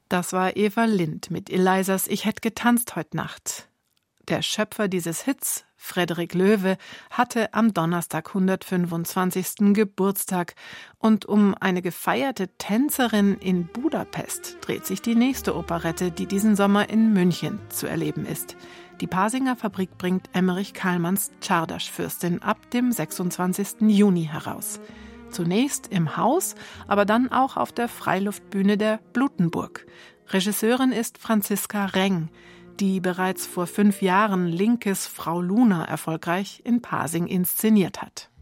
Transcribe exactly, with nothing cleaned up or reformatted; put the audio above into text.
Das war Eva Lind mit Elisas Ich hätt getanzt heut Nacht. Der Schöpfer dieses Hits, Frederik Loewe, hatte am Donnerstag hundertfünfundzwanzigsten Geburtstag. Und um eine gefeierte Tänzerin in Budapest dreht sich die nächste Operette, die diesen Sommer in München zu erleben ist. Die Pasinger Fabrik bringt Emmerich Kalmans Czardas-Fürstin ab dem sechsundzwanzigsten Juni heraus. Zunächst im Haus, aber dann auch auf der Freiluftbühne der Blutenburg. Regisseurin ist Franziska Reng, die bereits vor fünf Jahren Linkes Frau Luna erfolgreich in Pasing inszeniert hat.